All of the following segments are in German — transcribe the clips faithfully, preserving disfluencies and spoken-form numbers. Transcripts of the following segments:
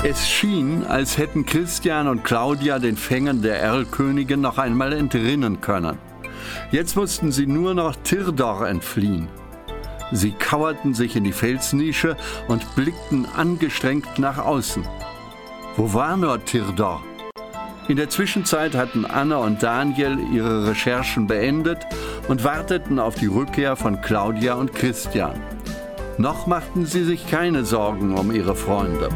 Es schien, als hätten Christian und Claudia den Fängen der Erlkönigin noch einmal entrinnen können. Jetzt mussten sie nur noch Thyrdor entfliehen. Sie kauerten sich in die Felsnische und blickten angestrengt nach außen. Wo war nur Thyrdor? In der Zwischenzeit hatten Anne und Daniel ihre Recherchen beendet und warteten auf die Rückkehr von Claudia und Christian. Noch machten sie sich keine Sorgen um ihre Freunde.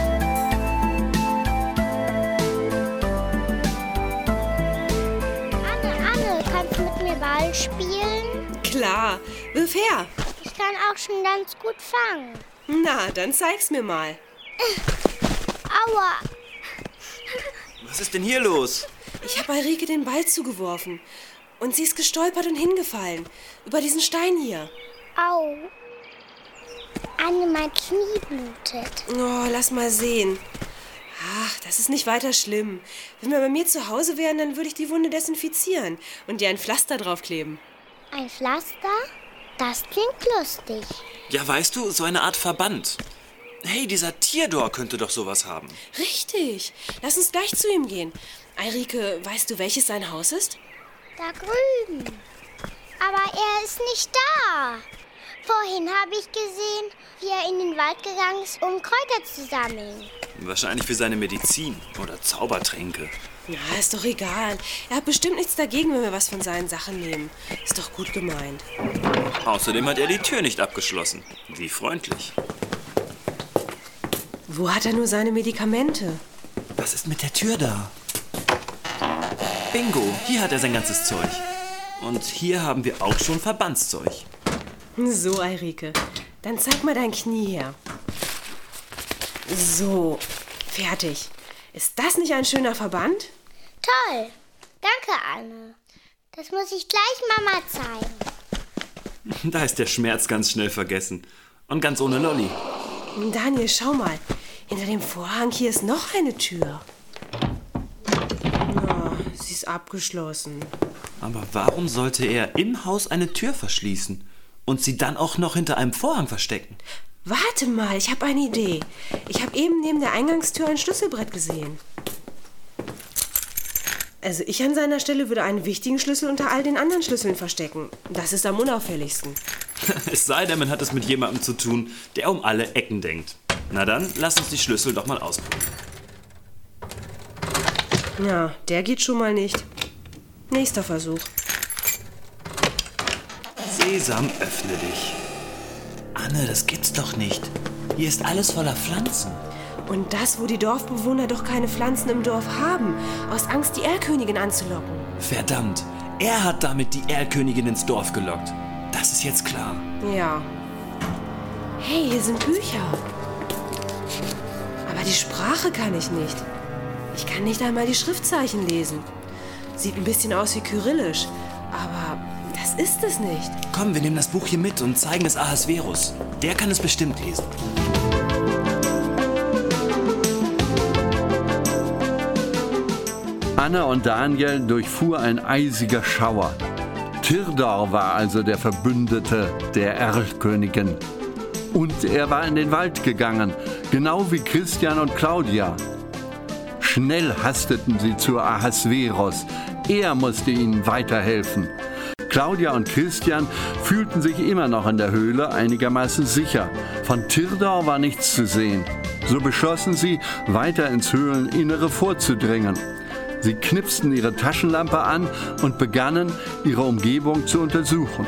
Anne, Anne, kannst du mit mir Ball spielen? Klar, wirf her. Ich kann auch schon ganz gut fangen. Na, dann zeig's mir mal. Aua! Was ist denn hier los? Ich habe Eirike den Ball zugeworfen. Und sie ist gestolpert und hingefallen. Über diesen Stein hier. Au! Anne, mein Knie blutet. Oh, lass mal sehen. Ach, das ist nicht weiter schlimm. Wenn wir bei mir zu Hause wären, dann würde ich die Wunde desinfizieren und dir ein Pflaster draufkleben. Ein Pflaster? Das klingt lustig. Ja, weißt du, so eine Art Verband. Hey, dieser Thyrdor könnte doch sowas haben. Richtig. Lass uns gleich zu ihm gehen. Eirike, weißt du, welches sein Haus ist? Da drüben. Aber er ist nicht da. Vorhin habe ich gesehen, wie er in den Wald gegangen ist, um Kräuter zu sammeln. Wahrscheinlich für seine Medizin oder Zaubertränke. Na, ist doch egal. Er hat bestimmt nichts dagegen, wenn wir was von seinen Sachen nehmen. Ist doch gut gemeint. Außerdem hat er die Tür nicht abgeschlossen. Wie freundlich. Wo hat er nur seine Medikamente? Was ist mit der Tür da? Bingo, hier hat er sein ganzes Zeug. Und hier haben wir auch schon Verbandszeug. So, Eirike, dann zeig mal dein Knie her. So, fertig. Ist das nicht ein schöner Verband? Toll. Danke, Anne. Das muss ich gleich Mama zeigen. Da ist der Schmerz ganz schnell vergessen. Und ganz ohne Lolli. Daniel, schau mal. Hinter dem Vorhang hier ist noch eine Tür. Oh, sie ist abgeschlossen. Aber warum sollte er im Haus eine Tür verschließen und sie dann auch noch hinter einem Vorhang verstecken? Warte mal, ich habe eine Idee. Ich habe eben neben der Eingangstür ein Schlüsselbrett gesehen. Also ich an seiner Stelle würde einen wichtigen Schlüssel unter all den anderen Schlüsseln verstecken. Das ist am unauffälligsten. Es sei denn, man hat es mit jemandem zu tun, der um alle Ecken denkt. Na dann, lass uns die Schlüssel doch mal ausprobieren. Ja, der geht schon mal nicht. Nächster Versuch. Sesam, öffne dich. Anne, das gibt's doch nicht. Hier ist alles voller Pflanzen. Und das, wo die Dorfbewohner doch keine Pflanzen im Dorf haben, aus Angst, die Erlkönigin anzulocken. Verdammt, er hat damit die Erlkönigin ins Dorf gelockt. Das ist jetzt klar. Ja. Hey, hier sind Bücher. Aber die Sprache kann ich nicht. Ich kann nicht einmal die Schriftzeichen lesen. Sieht ein bisschen aus wie Kyrillisch, aber das ist es nicht. Komm, wir nehmen das Buch hier mit und zeigen es Ahasverus. Der kann es bestimmt lesen. Anne und Daniel durchfuhr ein eisiger Schauer. Thyrdor war also der Verbündete der Erlkönigin. Und er war in den Wald gegangen, genau wie Christian und Claudia. Schnell hasteten sie zu Ahasverus. Er musste ihnen weiterhelfen. Claudia und Christian fühlten sich immer noch in der Höhle einigermaßen sicher. Von Thyrdor war nichts zu sehen. So beschlossen sie, weiter ins Höhleninnere vorzudringen. Sie knipsten ihre Taschenlampe an und begannen, ihre Umgebung zu untersuchen.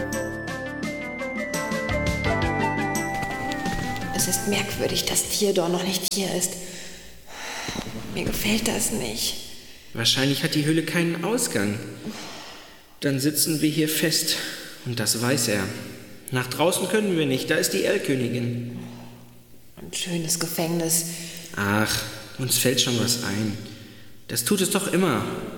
Es ist merkwürdig, dass Thyrdor noch nicht hier ist. Mir gefällt das nicht. Wahrscheinlich hat die Höhle keinen Ausgang. Dann sitzen wir hier fest. Und das weiß er. Nach draußen können wir nicht, da ist die Erlkönigin. Ein schönes Gefängnis. Ach, uns fällt schon was ein. Das tut es doch immer.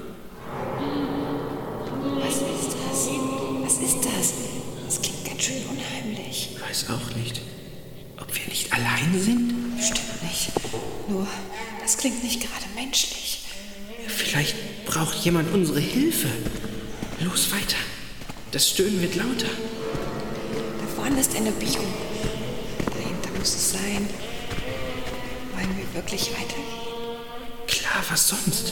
Was ist das? Was ist das? Das klingt ganz schön unheimlich. Weiß auch nicht. Ob wir nicht allein sind? Bestimmt nicht. Nur, das klingt nicht gerade menschlich. Vielleicht braucht jemand unsere Hilfe. Los, weiter. Das Stöhnen wird lauter. Da vorne ist eine Biegung. Dahinter muss es sein. Wollen wir wirklich weitergehen? Klar, was sonst?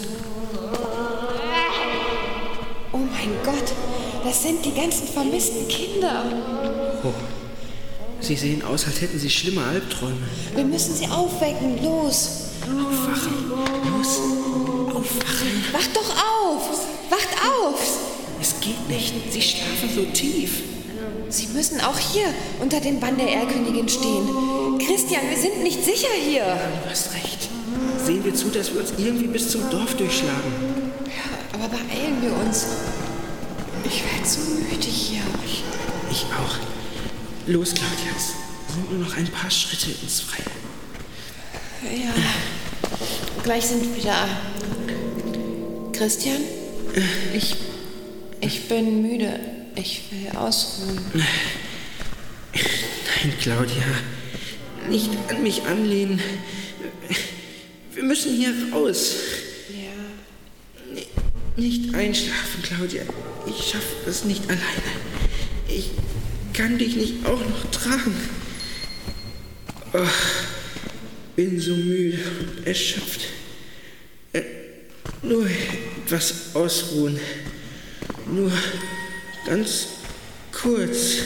Oh mein Gott, das sind die ganzen vermissten Kinder. Oh, sie sehen aus, als hätten sie schlimme Albträume. Wir müssen sie aufwecken, los. Aufwachen, los, aufwachen. Wacht doch auf, wacht auf. Es geht nicht, sie schlafen so tief. Sie müssen auch hier unter dem Bann der Erlkönigin stehen. Christian, wir sind nicht sicher hier. Du hast recht. Sehen wir zu, dass wir uns irgendwie bis zum Dorf durchschlagen. Ja, aber beeilen wir uns. Ich werde so müde hier. Ich, ich auch. Los, Claudia, es sind nur noch ein paar Schritte ins Freie. Ja, gleich sind wir da. Christian? Ich... Ich bin müde. Ich will ausruhen. Nein, Claudia. Nicht an mich anlehnen. Wir müssen hier raus. Ja. Nicht einschlafen, Claudia. Ich schaffe das nicht alleine. Ich kann dich nicht auch noch tragen. Oh, bin so müde und erschöpft. Äh, nur etwas ausruhen. Nur ganz kurz.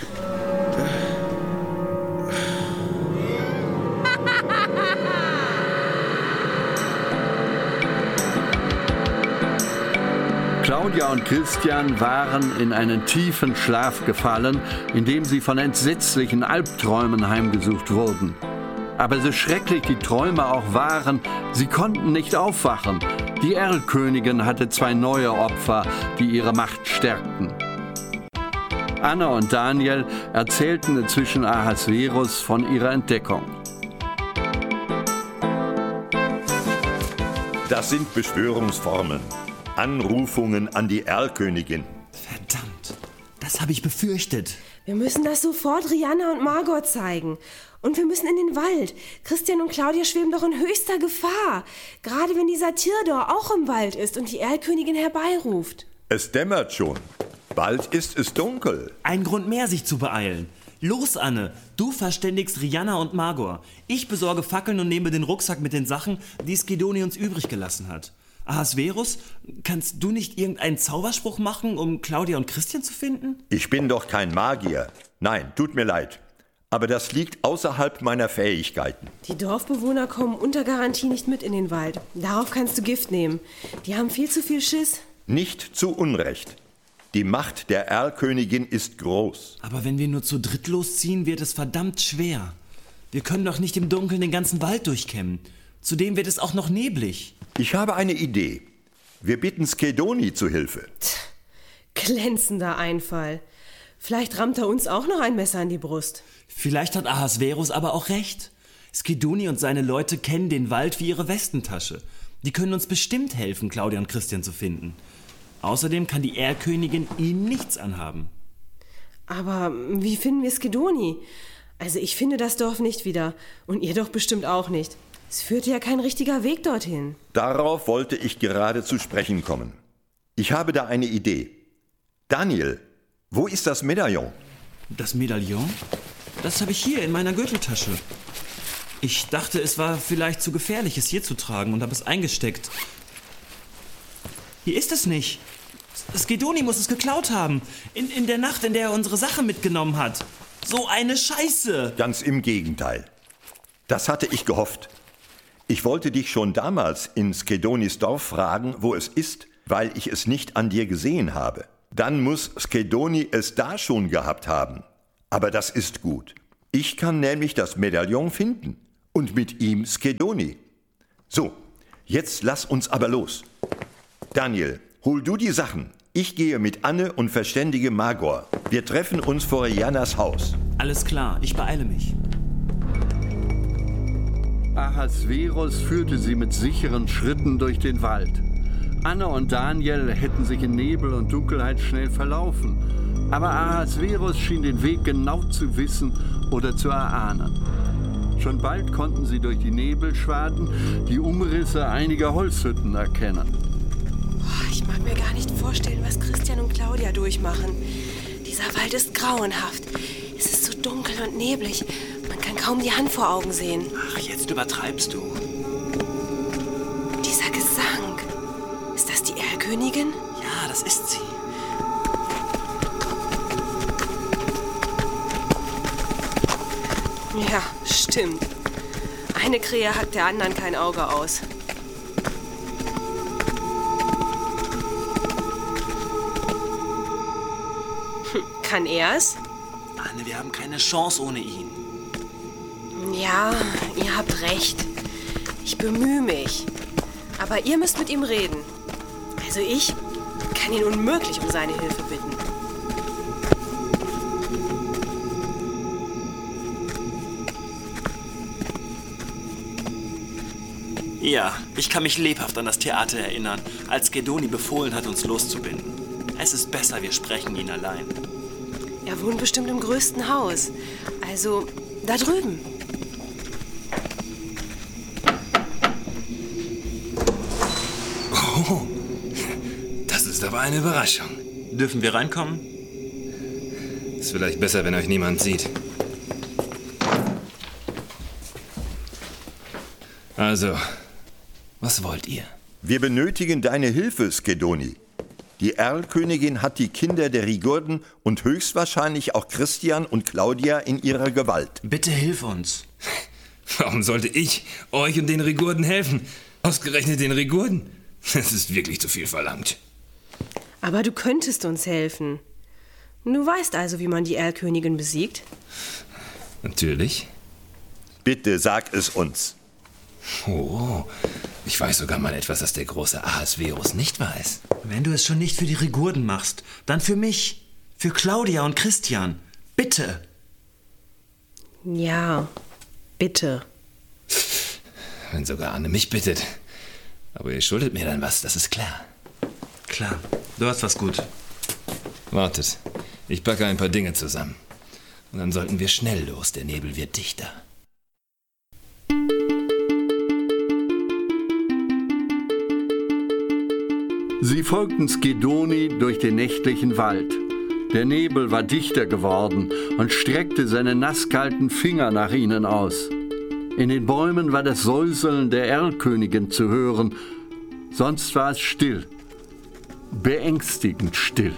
Claudia und Christian waren in einen tiefen Schlaf gefallen, in dem sie von entsetzlichen Albträumen heimgesucht wurden. Aber so schrecklich die Träume auch waren, sie konnten nicht aufwachen. Die Erlkönigin hatte zwei neue Opfer, die ihre Macht stärkten. Anna und Daniel erzählten inzwischen Ahasverus von ihrer Entdeckung. Das sind Beschwörungsformeln. Anrufungen an die Erlkönigin. Verdammt, das habe ich befürchtet. Wir müssen das sofort Rihanna und Margot zeigen. Und wir müssen in den Wald. Christian und Claudia schweben doch in höchster Gefahr. Gerade wenn dieser Tirdor auch im Wald ist und die Erlkönigin herbeiruft. Es dämmert schon. Bald ist es dunkel. Ein Grund mehr, sich zu beeilen. Los, Anne, du verständigst Rihanna und Margot. Ich besorge Fackeln und nehme den Rucksack mit den Sachen, die Skedoni uns übrig gelassen hat. Ahasverus, kannst du nicht irgendeinen Zauberspruch machen, um Claudia und Christian zu finden? Ich bin doch kein Magier. Nein, tut mir leid. Aber das liegt außerhalb meiner Fähigkeiten. Die Dorfbewohner kommen unter Garantie nicht mit in den Wald. Darauf kannst du Gift nehmen. Die haben viel zu viel Schiss. Nicht zu Unrecht. Die Macht der Erlkönigin ist groß. Aber wenn wir nur zu dritt losziehen, wird es verdammt schwer. Wir können doch nicht im Dunkeln den ganzen Wald durchkämmen. Zudem wird es auch noch neblig. Ich habe eine Idee. Wir bitten Skedoni zu Hilfe. Tch, glänzender Einfall. Vielleicht rammt er uns auch noch ein Messer in die Brust. Vielleicht hat Ahasverus aber auch recht. Skedoni und seine Leute kennen den Wald wie ihre Westentasche. Die können uns bestimmt helfen, Claudia und Christian zu finden. Außerdem kann die Erlkönigin ihnen nichts anhaben. Aber wie finden wir Skedoni? Also ich finde das Dorf nicht wieder. Und ihr doch bestimmt auch nicht. Es führt ja kein richtiger Weg dorthin. Darauf wollte ich gerade zu sprechen kommen. Ich habe da eine Idee. Daniel, wo ist das Medaillon? Das Medaillon? Das habe ich hier in meiner Gürteltasche. Ich dachte, es war vielleicht zu gefährlich, es hier zu tragen und habe es eingesteckt. Hier ist es nicht. Skedoni muss es geklaut haben. In, in der Nacht, in der er unsere Sache mitgenommen hat. So eine Scheiße! Ganz im Gegenteil. Das hatte ich gehofft. Ich wollte dich schon damals in Skedonis Dorf fragen, wo es ist, weil ich es nicht an dir gesehen habe. Dann muss Skedoni es da schon gehabt haben. Aber das ist gut. Ich kann nämlich das Medaillon finden. Und mit ihm Skedoni. So, jetzt lass uns aber los. Daniel, hol du die Sachen. Ich gehe mit Anne und verständige Margot. Wir treffen uns vor Rihannas Haus. Alles klar, ich beeile mich. Ahasverus führte sie mit sicheren Schritten durch den Wald. Anne und Daniel hätten sich in Nebel und Dunkelheit schnell verlaufen. Aber Ahasverus schien den Weg genau zu wissen oder zu erahnen. Schon bald konnten sie durch die Nebelschwaden die Umrisse einiger Holzhütten erkennen. Ich mag mir gar nicht vorstellen, was Christian und Claudia durchmachen. Dieser Wald ist grauenhaft. Es ist so dunkel und neblig. Man kann kaum die Hand vor Augen sehen. Ach, jetzt übertreibst du. Erlkönigin? Ja, das ist sie. Ja, stimmt. Eine Krähe hackt der anderen kein Auge aus. Hm, kann er's? Anne, wir haben keine Chance ohne ihn. Ja, ihr habt recht. Ich bemühe mich. Aber ihr müsst mit ihm reden. Also ich kann ihn unmöglich um seine Hilfe bitten. Ja, ich kann mich lebhaft an das Theater erinnern, als Skedoni befohlen hat, uns loszubinden. Es ist besser, wir sprechen ihn allein. Er wohnt bestimmt im größten Haus. Also, da drüben. Oh, das ist aber eine Überraschung. Dürfen wir reinkommen? Ist vielleicht besser, wenn euch niemand sieht. Also, was wollt ihr? Wir benötigen deine Hilfe, Skedoni. Die Erlkönigin hat die Kinder der Rigurden und höchstwahrscheinlich auch Christian und Claudia in ihrer Gewalt. Bitte hilf uns. Warum sollte ich euch und den Rigurden helfen? Ausgerechnet den Rigurden? Das ist wirklich zu viel verlangt. Aber du könntest uns helfen. Du weißt also, wie man die Erlkönigin besiegt? Natürlich. Bitte sag es uns. Oh, ich weiß sogar mal etwas, das der große Ahasverus nicht weiß. Wenn du es schon nicht für die Rigurden machst, dann für mich, für Claudia und Christian. Bitte. Ja, bitte. Wenn sogar Anne mich bittet. Aber ihr schuldet mir dann was, das ist klar. Klar, du hast was gut. Wartet, ich packe ein paar Dinge zusammen. Und dann sollten wir schnell los, der Nebel wird dichter. Sie folgten Skedoni durch den nächtlichen Wald. Der Nebel war dichter geworden und streckte seine nasskalten Finger nach ihnen aus. In den Bäumen war das Säuseln der Erlkönigin zu hören, sonst war es still, beängstigend still.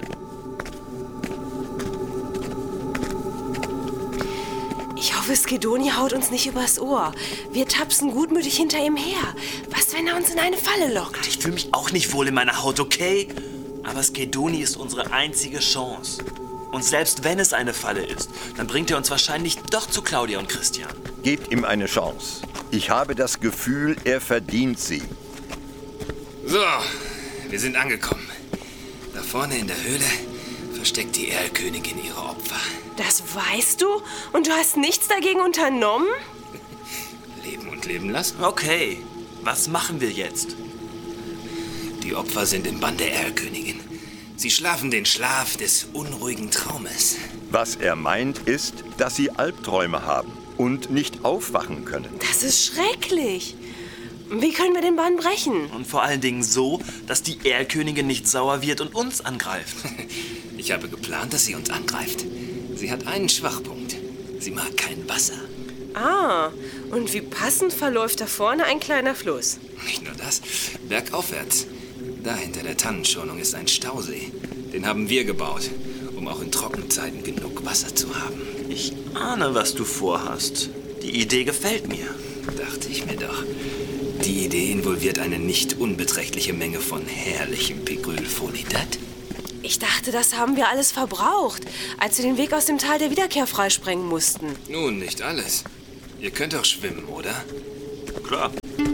Ich hoffe, Skedoni haut uns nicht übers Ohr. Wir tapsen gutmütig hinter ihm her. Was, wenn er uns in eine Falle lockt? Ich fühle mich auch nicht wohl in meiner Haut, okay? Aber Skedoni ist unsere einzige Chance. Und selbst wenn es eine Falle ist, dann bringt er uns wahrscheinlich doch zu Claudia und Christian. Gebt ihm eine Chance. Ich habe das Gefühl, er verdient sie. So, wir sind angekommen. Da vorne in der Höhle versteckt die Erlkönigin ihre Opfer. Das weißt du? Und du hast nichts dagegen unternommen? Leben und leben lassen. Okay, was machen wir jetzt? Die Opfer sind im Bann der Erlkönigin. Sie schlafen den Schlaf des unruhigen Traumes. Was er meint, ist, dass sie Albträume haben und nicht aufwachen können. Das ist schrecklich. Wie können wir den Bann brechen? Und vor allen Dingen so, dass die Erlkönigin nicht sauer wird und uns angreift. Ich habe geplant, dass sie uns angreift. Sie hat einen Schwachpunkt. Sie mag kein Wasser. Ah, und wie passend verläuft da vorne ein kleiner Fluss. Nicht nur das, bergaufwärts. Da hinter der Tannenschonung ist ein Stausee. Den haben wir gebaut, um auch in Trockenzeiten genug Wasser zu haben. Ich ahne, was du vorhast. Die Idee gefällt mir. Dachte ich mir doch. Die Idee involviert eine nicht unbeträchtliche Menge von herrlichem Picrylfolidat. Ich dachte, das haben wir alles verbraucht, als wir den Weg aus dem Tal der Wiederkehr freisprengen mussten. Nun, nicht alles. Ihr könnt auch schwimmen, oder? Klar.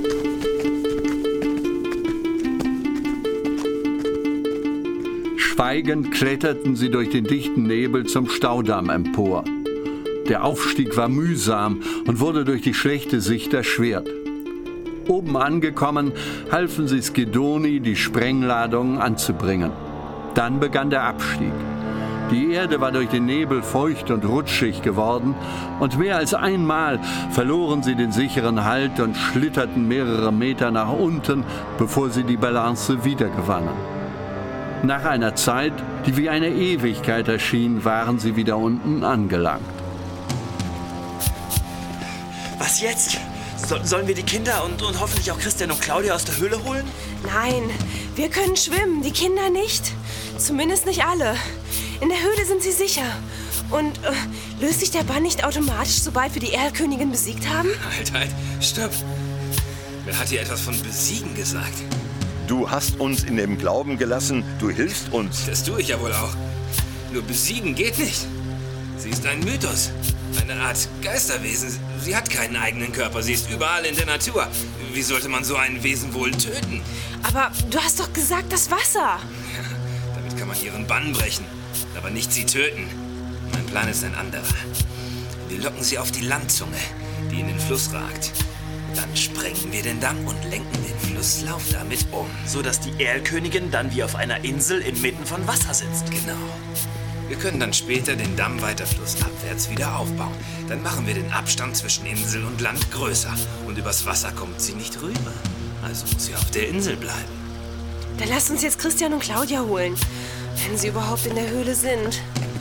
Schweigend kletterten sie durch den dichten Nebel zum Staudamm empor. Der Aufstieg war mühsam und wurde durch die schlechte Sicht erschwert. Oben angekommen, halfen sie Skedoni, die Sprengladungen anzubringen. Dann begann der Abstieg. Die Erde war durch den Nebel feucht und rutschig geworden und mehr als einmal verloren sie den sicheren Halt und schlitterten mehrere Meter nach unten, bevor sie die Balance wiedergewannen. Nach einer Zeit, die wie eine Ewigkeit erschien, waren sie wieder unten angelangt. Was jetzt? So, sollen wir die Kinder und, und hoffentlich auch Christian und Claudia aus der Höhle holen? Nein, wir können schwimmen, die Kinder nicht. Zumindest nicht alle. In der Höhle sind sie sicher. Und äh, löst sich der Bann nicht automatisch, sobald wir die Erlkönigin besiegt haben? Halt, halt, stopp. Wer hat hier etwas von besiegen gesagt? Du hast uns in dem Glauben gelassen, du hilfst uns. Das tue ich ja wohl auch. Nur besiegen geht nicht. Sie ist ein Mythos. Eine Art Geisterwesen. Sie hat keinen eigenen Körper. Sie ist überall in der Natur. Wie sollte man so ein Wesen wohl töten? Aber du hast doch gesagt, das Wasser. Ja, damit kann man ihren Bann brechen. Aber nicht sie töten. Mein Plan ist ein anderer. Wir locken sie auf die Landzunge, die in den Fluss ragt. Dann sprengen wir den Damm und lenken den Flusslauf damit um. So dass die Erlkönigin dann wie auf einer Insel inmitten von Wasser sitzt. Genau. Wir können dann später den Damm weiter flussabwärts wieder aufbauen. Dann machen wir den Abstand zwischen Insel und Land größer. Und übers Wasser kommt sie nicht rüber. Also muss sie auf der Insel bleiben. Dann lasst uns jetzt Christian und Claudia holen. Wenn sie überhaupt in der Höhle sind.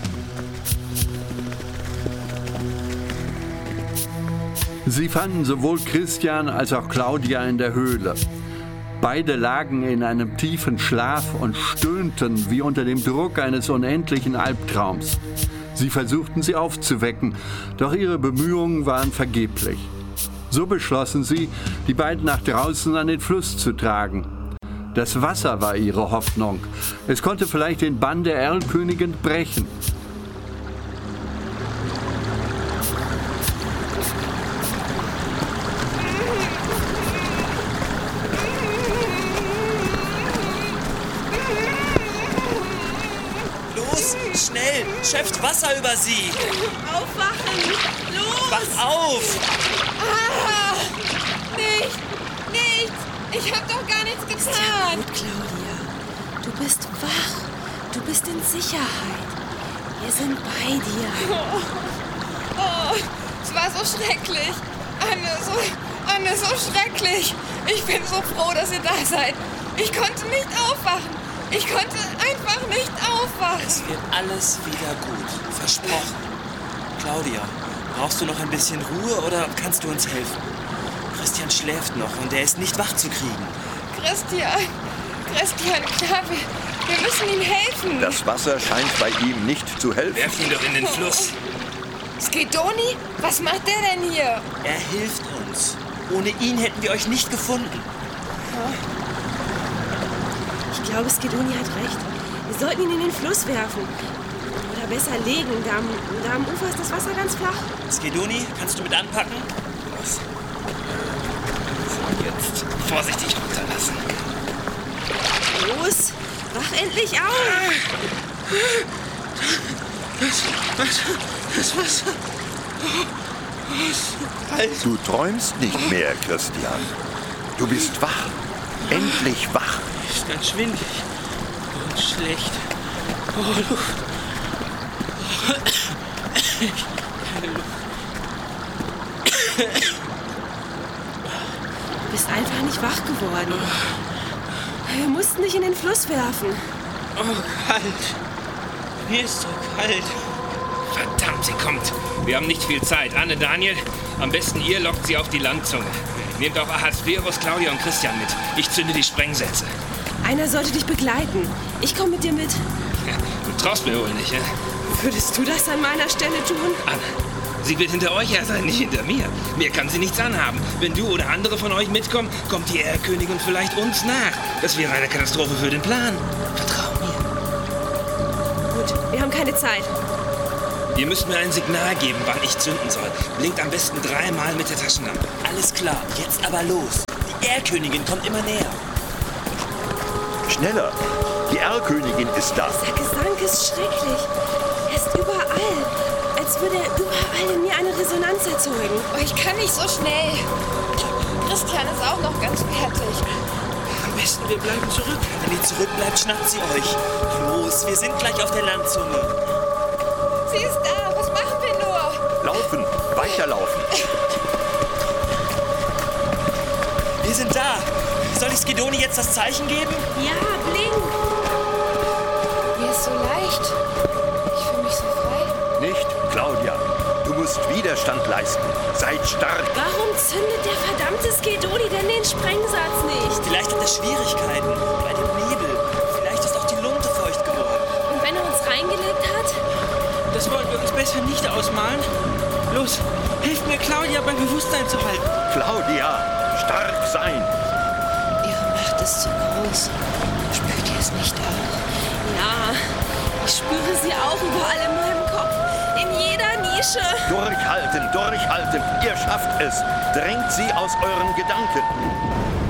Sie fanden sowohl Christian als auch Claudia in der Höhle. Beide lagen in einem tiefen Schlaf und stöhnten wie unter dem Druck eines unendlichen Albtraums. Sie versuchten, sie aufzuwecken, doch ihre Bemühungen waren vergeblich. So beschlossen sie, die beiden nach draußen an den Fluss zu tragen. Das Wasser war ihre Hoffnung. Es konnte vielleicht den Bann der Erlkönigin brechen. Schnell! Schöpft Wasser über sie! Aufwachen! Los! Wach auf! Ah, nicht! Nichts! Ich hab doch gar nichts Ist ja getan! gut, Claudia. Du bist wach. Du bist in Sicherheit. Wir sind bei dir. Oh, es war so schrecklich. Anne, so, Anne, so schrecklich. Ich bin so froh, dass ihr da seid. Ich konnte nicht aufwachen. Ich konnte einfach nicht aufwachen. Es wird alles wieder gut. Versprochen. Claudia, brauchst du noch ein bisschen Ruhe oder kannst du uns helfen? Christian schläft noch und er ist nicht wach zu kriegen. Christian, Christian, klar, wir, wir müssen ihm helfen. Das Wasser scheint bei ihm nicht zu helfen. Werf ihn doch in den Fluss. Skedoni? Was macht der denn hier? Er hilft uns. Ohne ihn hätten wir euch nicht gefunden. Ich glaube, Skedoni hat recht. Wir sollten ihn in den Fluss werfen. Oder besser legen. Da am, da am Ufer ist das Wasser ganz flach. Skedoni, kannst du mit anpacken? Los. So, jetzt vorsichtig runterlassen. Los, wach endlich auf! Das Wasser. Du träumst nicht mehr, Christian. Du bist wach. Endlich wach. Ist ganz schwindelig und schlecht. Oh, Luft. Keine Luft. Du bist einfach nicht wach geworden. Wir mussten dich in den Fluss werfen. Oh, kalt. Mir ist so kalt. Verdammt, sie kommt. Wir haben nicht viel Zeit. Anne, Daniel, am besten ihr lockt sie auf die Landzunge. Nehmt auch Ahasverus, Claudia und Christian mit. Ich zünde die Sprengsätze. Einer sollte dich begleiten. Ich komme mit dir mit. Ja, du traust mir wohl nicht, ja? Würdest du das an meiner Stelle tun? Anne, sie wird hinter euch her sein, nicht hinter mir. Mir kann sie nichts anhaben. Wenn du oder andere von euch mitkommen, kommt die Erlkönigin vielleicht uns nach. Das wäre eine Katastrophe für den Plan. Vertrau mir. Gut, wir haben keine Zeit. Ihr müsst mir ein Signal geben, wann ich zünden soll. Blinkt am besten dreimal mit der Taschenlampe. Alles klar, jetzt aber los. Die Erlkönigin kommt immer näher. Schneller. Die Erlkönigin ist da. Der Gesang ist schrecklich. Er ist überall. Als würde er überall in mir eine Resonanz erzeugen. Oh, ich kann nicht so schnell. Christian ist auch noch ganz fertig. Am besten, wir bleiben zurück. Wenn ihr zurückbleibt, schnappt sie euch. Los, wir sind gleich auf der Landzunge. Sie ist da. Was machen wir nur? Laufen. Weiterlaufen. Wir sind da. Soll ich Skedoni jetzt das Zeichen geben? Ja, blink. Mir ist so leicht. Ich fühle mich so frei. Nicht, Claudia. Du musst Widerstand leisten. Seid stark. Warum zündet der verdammte Skedoni denn den Sprengsatz nicht? Vielleicht hat er Schwierigkeiten bei dem Nebel. Vielleicht ist auch die Lunte feucht geworden. Und wenn er uns reingelegt hat? Das wollen wir uns besser nicht ausmalen. Los, hilft mir, Claudia bei Bewusstsein zu halten. Claudia, stark sein. Ihre Macht ist zu groß. Spürt ihr es nicht auch? Ja, ich spüre sie auch überall in meinem Kopf. In jeder Nische. Durchhalten, durchhalten. Ihr schafft es. Drängt sie aus euren Gedanken.